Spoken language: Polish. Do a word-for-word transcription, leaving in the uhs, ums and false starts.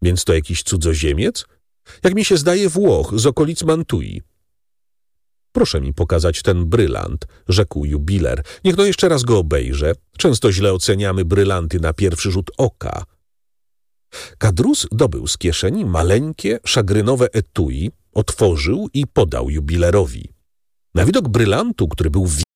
Więc to jakiś cudzoziemiec? Jak mi się zdaje, Włoch z okolic Mantui. Proszę mi pokazać ten brylant, rzekł jubiler. Niech no jeszcze raz go obejrzę. Często źle oceniamy brylanty na pierwszy rzut oka. Kadrus dobył z kieszeni maleńkie, szagrynowe etui, otworzył i podał jubilerowi. Na widok brylantu, który był